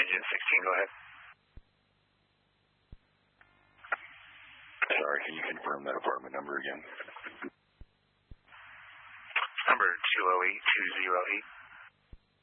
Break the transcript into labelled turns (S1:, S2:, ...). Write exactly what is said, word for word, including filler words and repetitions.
S1: engine sixteen, go ahead.
S2: Sorry, can you confirm that apartment number again?
S1: Number two oh eight two oh eight.